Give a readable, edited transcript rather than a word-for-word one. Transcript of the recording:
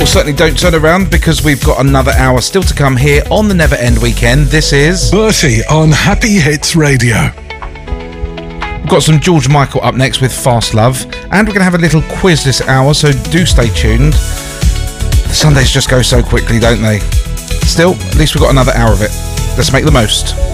Well, certainly don't turn around, because we've got another hour still to come here on the Never End Weekend. This is Bertie on Happy Hits Radio. We've got some George Michael up next with Fast Love, and we're going to have a little quiz this hour, so do stay tuned. The Sundays just go so quickly, don't they? Still, at least we've got another hour of it. Let's make the most.